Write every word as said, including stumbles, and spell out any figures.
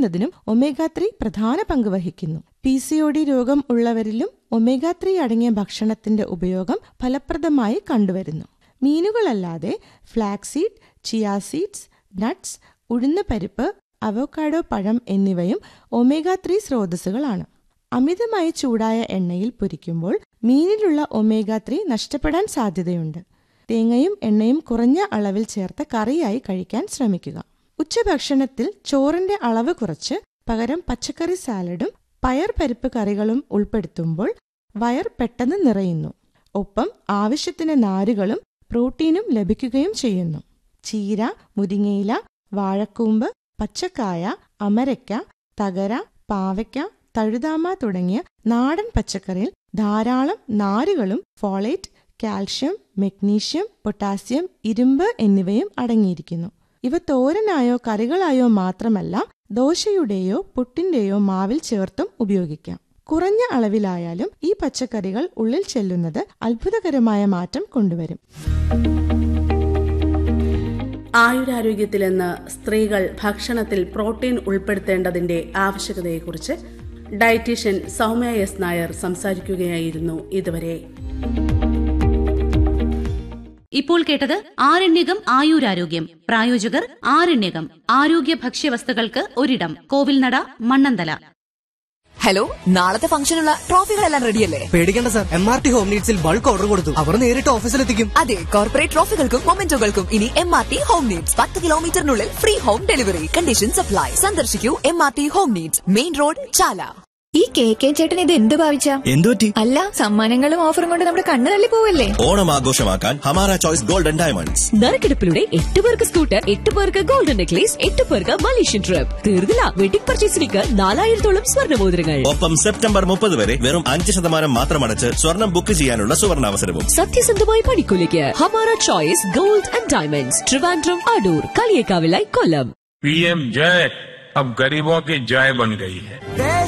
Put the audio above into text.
കുറയ്ക്കുന്നതിനും omega three പ്രധാന പങ്ക് വഹിക്കുന്നു. പി സി ഒ ഡി രോഗം ഉള്ളവരിലും ഒമേഗ ത്രീ അടങ്ങിയ ഭക്ഷണത്തിന്റെ ഉപയോഗം ഫലപ്രദമായി കണ്ടുവരുന്നു. മീനുകളല്ലാതെ ഫ്ലാക്സീഡ്, ചിയാ സീഡ്സ്, നട്ട്സ്, ഉഴുന്ന് പരിപ്പ്, അവോക്കാഡോ പഴം എന്നിവയും ഒമേഗ ത്രീ സ്രോതസ്സുകളാണ്. അമിതമായി ചൂടായ എണ്ണയിൽ പൊരിക്കുമ്പോൾ മീനിലുള്ള ഒമേഗ ത്രീ നഷ്ടപ്പെടാൻ സാധ്യതയുണ്ട്. തേങ്ങയും എണ്ണയും കുറഞ്ഞ അളവിൽ ചേർത്ത് കറിയായി കഴിക്കാൻ ശ്രമിക്കുക. ഉച്ചഭക്ഷണത്തിൽ ചോറിന്റെ അളവ് കുറച്ച് പകരം പച്ചക്കറി സാലഡും പയർ പരിപ്പ് കറികളും ഉൾപ്പെടുത്തുമ്പോൾ വയർ പെട്ടെന്ന് നിറയുന്നു. ഒപ്പം ആവശ്യത്തിന് നാരുകളും പ്രോട്ടീനും ലഭിക്കുകയും ചെയ്യുന്നു. ചീര, മുരിങ്ങയില, വാഴക്കൂമ്പ്, പച്ചക്കായ, അമരയ്ക്ക, തകര, പാവയ്ക്ക, തഴുതാമ തുടങ്ങിയ നാടൻ പച്ചക്കറിയിൽ ധാരാളം നാരുകളും ഫോളേറ്റ്, കാൽഷ്യം, മഗ്നീഷ്യം, പൊട്ടാസ്യം, ഇരുമ്പ് എന്നിവയും അടങ്ങിയിരിക്കുന്നു. ഇവ തോരനായോ കറികളായോ മാത്രമല്ല ദോശയുടെയോ പുട്ടിന്റെയോ മാവിൽ ചേർത്തും ഉപയോഗിക്കാം. കുറഞ്ഞ അളവിലായാലും ഈ പച്ചക്കറികൾ ഉള്ളിൽ ചെല്ലുന്നത് അത്ഭുതകരമായ മാറ്റം കൊണ്ടുവരും. ആയുരാരോഗ്യത്തിലെന്ന് സ്ത്രീകൾ ഭക്ഷണത്തിൽ protein ഉൾപ്പെടുത്തേണ്ടതിന്റെ ആവശ്യകതയെക്കുറിച്ച് dietitian Soumya S Nair സംസാരിക്കുകയായിരുന്നു ഇതുവരെ. ഇപ്പോൾ കേട്ടത് ആരണ്യകം ആയുരാരോഗ്യം. പ്രായോജകർ ആരണ്യകം ആരോഗ്യ ഭക്ഷ്യവസ്തുക്കൾക്ക് ഒരിടം, കോവിൽനട, മണ്ണന്തല. ഹലോ, നാളത്തെ ഫംഗ്ഷനുള്ള ട്രോഫികളെല്ലാം റെഡിയല്ലേ? പേടിക്കേണ്ട sir, M R T home നീഡ്സിൽ bulk order കൊടുത്തു. അവർ നേരിട്ട് ഓഫീസിലെത്തിക്കും. അതെ, കോർപ്പറേറ്റ് ട്രോഫികൾക്കും മൊമെന്റോകൾക്കും ഇനി M R T home needs. പത്ത് കിലോമീറ്ററിനുള്ളിൽ free home delivery. Condition supply. സന്ദർശിക്കൂ M R T home needs, main road, ചാല. ഈ കെ കെ ചേട്ടൻ ഇത് എന്ത് ഭാവിച്ച? എന്തുപറ്റി? അല്ല, സമ്മാനങ്ങളും ഓഫറും കൊണ്ട് നമ്മുടെ കണ്ണ് തള്ളി പോവല്ലേ? ഓണം ആഘോഷമാക്കാൻ ഹമാര ചോയ്സ് ഗോൾഡൻ ഡയമണ്ട്സ്. നറുക്കെടുപ്പിലൂടെ എട്ട് പേർക്ക് സ്കൂട്ടർ, എട്ട് പേർക്ക് ഗോൾഡൻ നെക്ലേസ്, എട്ട് പേർക്ക് മലേഷ്യൻ ട്രിപ്പ്. തീർന്നില്ല, വെഡിംഗ് പർച്ചേസിലേക്ക് നാലായിരത്തോളം സ്വർണ്ണമോതിരങ്ങൾ. ഒപ്പം സെപ്റ്റംബർ മുപ്പത് വരെ വെറും അഞ്ച് ശതമാനം മാത്രം അടച്ച് സ്വർണം ബുക്ക് ചെയ്യാനുള്ള സുവർണാവസരവും. സത്യസന്ധമായ പണിക്കൂലിക്ക് Hamara choice gold and diamonds, Trivandrum, Adoor, കളിയേക്കാവിലായി, Kollam. P M ജയ് अब गरीबों की जय बन गई है.